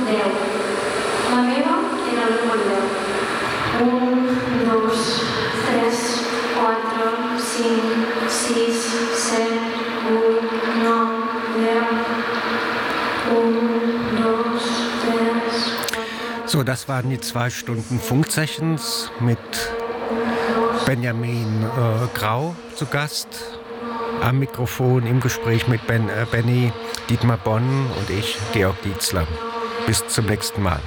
10. La meva era el número 10. 1, 2, 3, 4, 5, 6, 7, 8, 9, 10. 1, 2, 3. So, das waren die 2 Stunden Funksessions mit Benjamin Grau zu Gast. Am Mikrofon im Gespräch mit Benny, Dietmar Bonn und ich, Georg Dietzler. Bis zum nächsten Mal.